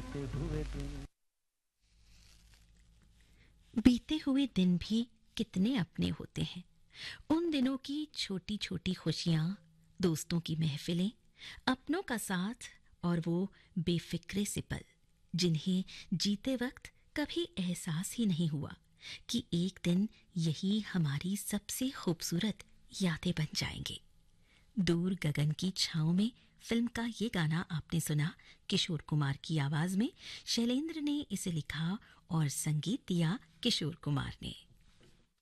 बीते हुए दिन भी कितने अपने होते हैं। उन दिनों की छोटी छोटी खुशियां, दोस्तों की महफिलें, अपनों का साथ और वो बेफिक्रे से पल जिन्हें जीते वक्त कभी एहसास ही नहीं हुआ कि एक दिन यही हमारी सबसे खूबसूरत यादें बन जाएंगे। दूर गगन की छांव में फिल्म का ये गाना आपने सुना किशोर कुमार की आवाज में। शैलेंद्र ने इसे लिखा और संगीत दिया किशोर कुमार ने।